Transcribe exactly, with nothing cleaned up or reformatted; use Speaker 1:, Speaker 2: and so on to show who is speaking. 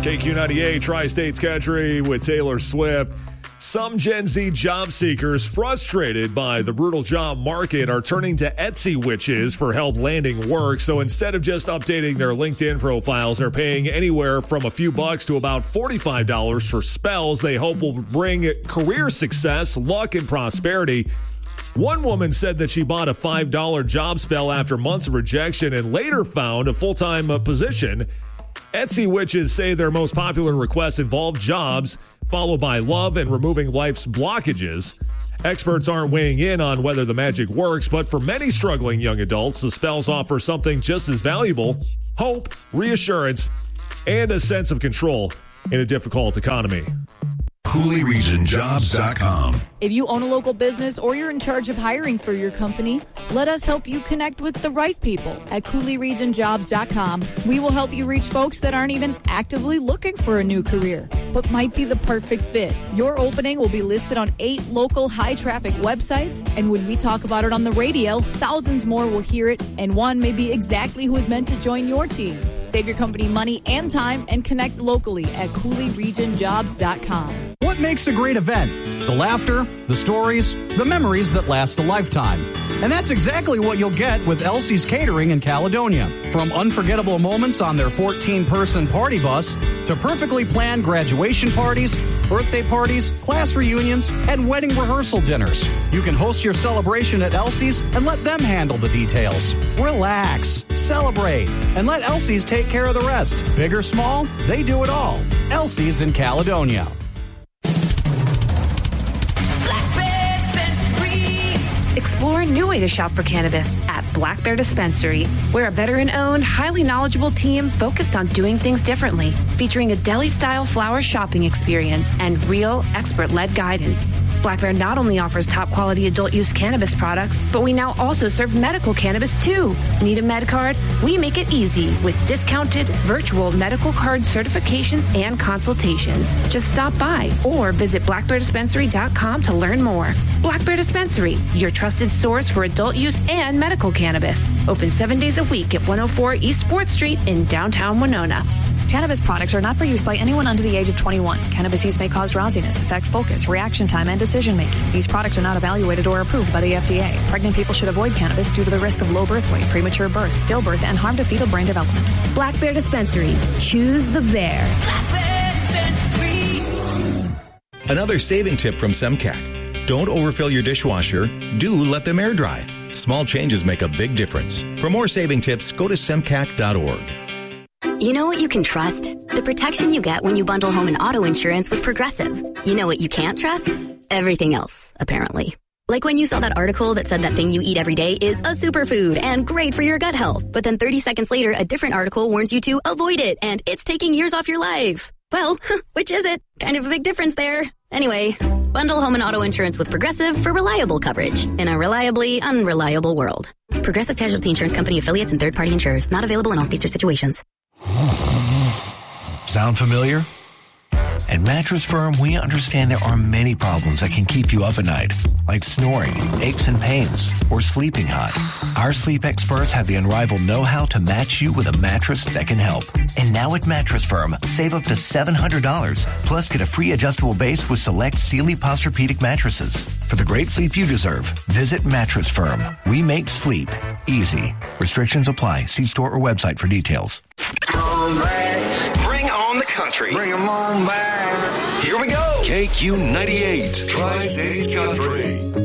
Speaker 1: K Q ninety-eight, Tri-States Country with Taylor Swift. Some Gen Z job seekers frustrated by the brutal job market are turning to Etsy witches for help landing work. So instead of just updating their LinkedIn profiles, they're paying anywhere from a few bucks to about forty-five dollars for spells they hope will bring career success, luck, and prosperity. One woman said that she bought a five dollars job spell after months of rejection and later found a full-time position. Etsy witches say their most popular requests involve jobs, followed by love and removing life's blockages. Experts aren't weighing in on whether the magic works, but for many struggling young adults, the spells offer something just as valuable: hope, reassurance, and a sense of control in a difficult economy.
Speaker 2: Cooley Region Jobs dot com.
Speaker 3: If you own a local business or you're in charge of hiring for your company, let us help you connect with the right people at Cooley Region Jobs dot com. We will help you reach folks that aren't even actively looking for a new career, but might be the perfect fit. Your opening will be listed on eight local high-traffic websites, and when we talk about it on the radio, thousands more will hear it, and one may be exactly who is meant to join your team. Save your company money and time and connect locally at Cooley Region Jobs dot com.
Speaker 4: What makes a great event? The laughter, the stories, the memories that last a lifetime. And that's exactly what you'll get with Elsie's Catering in Caledonia. From unforgettable moments on their fourteen-person party bus to perfectly planned graduation parties, birthday parties, class reunions, and wedding rehearsal dinners. You can host your celebration at Elsie's and let them handle the details. Relax, celebrate, and let Elsie's take care of the rest. Big or small, they do it all. Elsie's in Caledonia.
Speaker 5: Explore a new way to shop for cannabis at Black Bear Dispensary. We're a veteran-owned, highly knowledgeable team focused on doing things differently, featuring a deli-style flower shopping experience and real expert-led guidance. Black Bear not only offers top-quality adult-use cannabis products, but we now also serve medical cannabis, too. Need a med card? We make it easy with discounted virtual medical card certifications and consultations. Just stop by or visit black bear dispensary dot com to learn more. Black Bear Dispensary, your trusted source for adult use and medical cannabis. Open seven days a week at one oh four East fourth Street in downtown Winona.
Speaker 6: Cannabis products are not for use by anyone under the age of twenty-one. Cannabis use may cause drowsiness, affect focus, reaction time, and decision-making. These products are not evaluated or approved by the F D A. Pregnant people should avoid cannabis due to the risk of low birth weight, premature birth, stillbirth, and harm to fetal brain development.
Speaker 7: Black Bear Dispensary. Choose the bear.
Speaker 8: Black Bear Dispensary.
Speaker 9: Another saving tip from Semcac. Don't overfill your dishwasher. Do let them air dry. Small changes make a big difference. For more saving tips, go to semcac dot org.
Speaker 10: You know what you can trust? The protection you get when you bundle home and auto insurance with Progressive. You know what you can't trust? Everything else, apparently. Like when you saw that article that said that thing you eat every day is a superfood and great for your gut health. But then thirty seconds later, a different article warns you to avoid it and it's taking years off your life. Well, which is it? Kind of a big difference there. Anyway, bundle home and auto insurance with Progressive for reliable coverage in a reliably unreliable world. Progressive Casualty Insurance Company affiliates and third-party insurers. Not available in all states or situations.
Speaker 11: Sound familiar? At Mattress Firm, we understand there are many problems that can keep you up at night, like snoring, aches and pains, or sleeping hot. Our sleep experts have the unrivaled know-how to match you with a mattress that can help. And now at Mattress Firm, save up to seven hundred dollars, plus get a free adjustable base with select Sealy Posturepedic mattresses. For the great sleep you deserve, visit Mattress Firm. We make sleep easy. Restrictions apply. See store or website for details.
Speaker 12: Bring on the country.
Speaker 13: Bring 'em on back.
Speaker 12: Here we go.
Speaker 2: K Q ninety-eight, Tri-States Country.